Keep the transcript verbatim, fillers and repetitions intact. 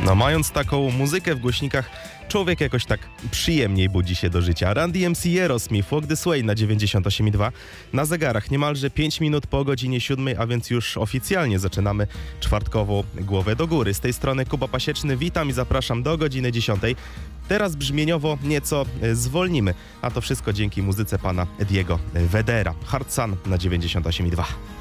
No mając taką muzykę w głośnikach, człowiek jakoś tak przyjemniej budzi się do życia. Run D M C, Aerosmith, Walk This Way na dziewięćdziesiąt osiem i dwa. Na zegarach niemalże pięć minut po godzinie siódmej, a więc już oficjalnie zaczynamy czwartkową Głowę do Góry. Z tej strony Kuba Pasieczny, witam i zapraszam do godziny dziesiątej. Teraz brzmieniowo nieco zwolnimy, a to wszystko dzięki muzyce pana Ediego Vedera. Hard Sun na dziewięćdziesiąt osiem i dwa.